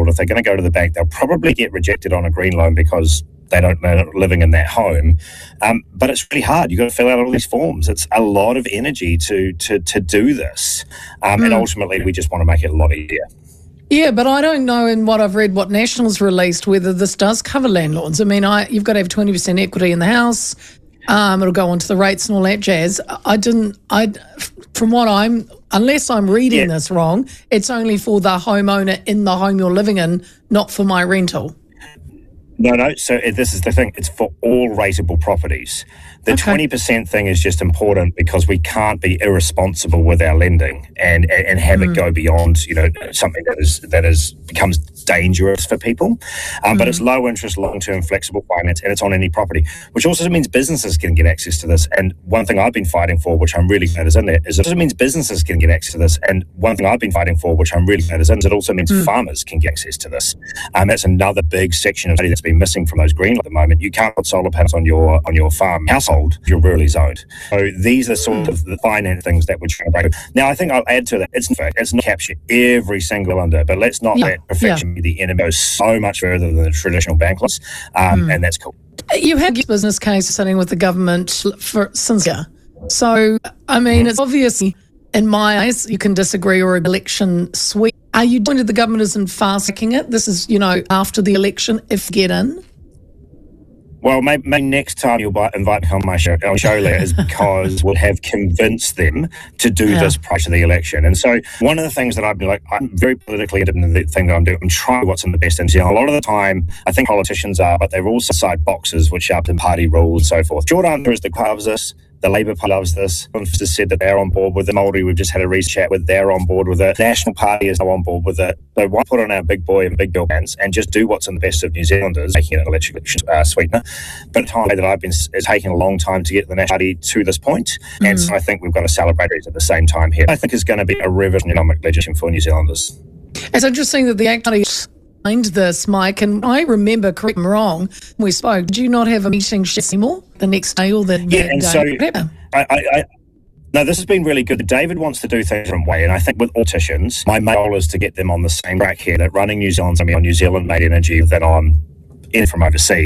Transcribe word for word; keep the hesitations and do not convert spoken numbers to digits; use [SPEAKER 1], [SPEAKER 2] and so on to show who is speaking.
[SPEAKER 1] if they're going to go to the bank, they'll probably get rejected on a green loan because they don't know living in that home. Um, but it's really hard. You've got to fill out all these forms. It's a lot of energy to to to do this. Um, mm. And ultimately, we just want to make it a lot easier.
[SPEAKER 2] Yeah, but I don't know in what I've read, what National's released, whether this does cover landlords. I mean, I you've got to have twenty percent equity in the house. Um, it'll go onto the rates and all that jazz. I didn't, I, from what I'm, unless I'm reading yeah. this wrong, it's only for the homeowner in the home you're living in, not for my rental.
[SPEAKER 1] No, no. So this is the thing. It's for all rateable properties. The okay. twenty percent thing is just important because we can't be irresponsible with our lending and and have mm. it go beyond, you know, something that is that is becomes dangerous for people. Um, mm. But it's low interest, long term, flexible finance, and it's on any property, which also means businesses can get access to this. And one thing I've been fighting for, which I'm really glad is in there, is it also means businesses can get access to this. And one thing I've been fighting for, which I'm really glad is in, is it also means mm. farmers can get access to this. Um, that's another big section of that's been missing from those green at the moment. You can't put solar panels on your on your farm household if you're rurally zoned. So these are sort of the finance things that we're trying to break. Now, I think I'll add to that. It's not, it's not capture every single under, but let's not yeah. let perfection yeah. be the enemy. Goes so much further than the traditional bank loans, um, mm. and that's cool.
[SPEAKER 2] You had a business case sitting with the government for since yeah. So, I mean, mm. it's obviously, in my eyes, you can disagree or election sweep. Are you doing the government isn't fast-tracking it? This is, you know, after the election, if get in?
[SPEAKER 1] Well, maybe, maybe next time you'll invite me on my show, on show Leah, is because we'll have convinced them to do yeah. this prior to the election. And so one of the things that I've been like, I'm very politically independent in the thing that I'm doing. I'm trying what's in the best interest. A lot of the time, I think politicians are, but they're also side boxes, which are up in party rules and so forth. Short answer is the Club loves this. The Labour Party loves this. Conference has said that they're on board with the Māori. We've just had a recent chat with. They're on board with it. National Party is now on board with it. So why put on our big boy and big girl pants and just do what's in the best of New Zealanders, making it an election uh, sweetener. But the time that I've been is taking a long time to get the National Party to this point. Mm. And so I think we've got to celebrate it at the same time here. I think it's going to be a revision economic legislation for New Zealanders.
[SPEAKER 2] It's interesting that the Act Party behind this, Mike, and I remember, correct me wrong, we spoke, did you not have a meeting anymore the next day or the
[SPEAKER 1] yeah, and
[SPEAKER 2] day?
[SPEAKER 1] So I, I, I, no, this has been really good. David wants to do things a different way, and I think with politicians, my main goal is to get them on the same track here, that running New Zealand's going to be on New Zealand-made energy than on in from overseas.